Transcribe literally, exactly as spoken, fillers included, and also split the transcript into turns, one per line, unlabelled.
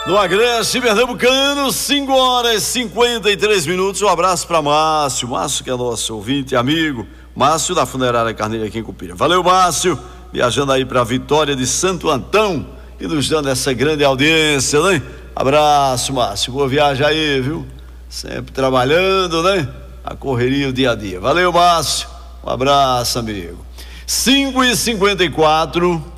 No Agreste Pernambucano, cinco horas e cinquenta e três minutos. Um abraço para Márcio, Márcio que é nosso ouvinte e amigo, Márcio da Funerária Carneiro aqui em Cupira. Valeu, Márcio, viajando aí para Vitória de Santo Antão e nos dando essa grande audiência, né? Abraço, Márcio, boa viagem aí, viu? Sempre trabalhando, né? A correria o dia a dia. Valeu, Márcio, um abraço, amigo. cinco e cinquenta e quatro.